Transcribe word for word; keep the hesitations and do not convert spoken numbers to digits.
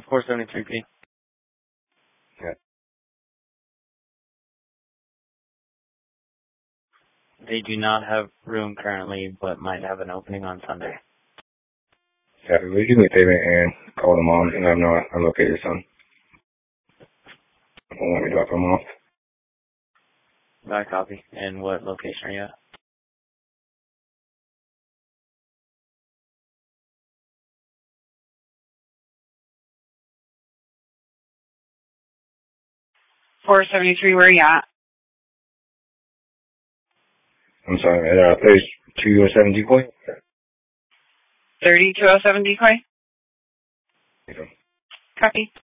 four seventy-three P. Yeah. They do not have room currently, but might have an opening on Sunday. Yeah, will you do me a favor and call them on and let them know I located your son? I want me to drop him off. Got a copy. And what location are you at? four seventy-three, where are you at? I'm sorry, at uh, place two oh seven Decoy? thirty-two oh seven Decoy? Okay. Copy.